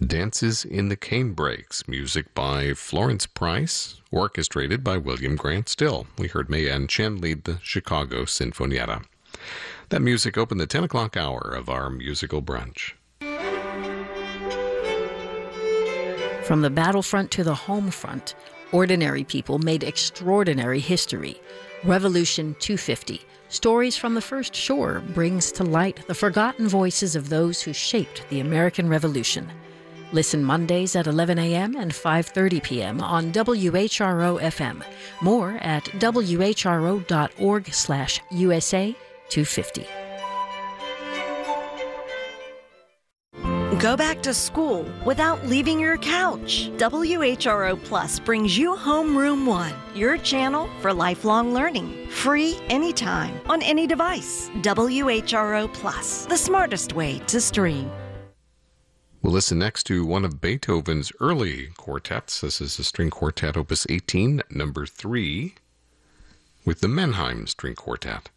Dances in the Canebrakes, music by Florence Price, orchestrated by William Grant Still. We heard Mei-An Chen lead the Chicago Sinfonietta. That music opened the 10 o'clock hour of our musical brunch. From the battlefront to the home front, ordinary people made extraordinary history. Revolution 250, Stories from the First Shore, brings to light the forgotten voices of those who shaped the American Revolution. Listen Mondays at 11 a.m. and 5:30 p.m. on WHRO-FM. More at whro.org/USA250. Go back to school without leaving your couch. WHRO Plus brings you Homeroom One, your channel for lifelong learning. Free anytime, on any device. WHRO Plus, the smartest way to stream. We'll listen next to one of Beethoven's early quartets. This is the String Quartet, Opus 18, number 3, with the Mannheim String Quartet.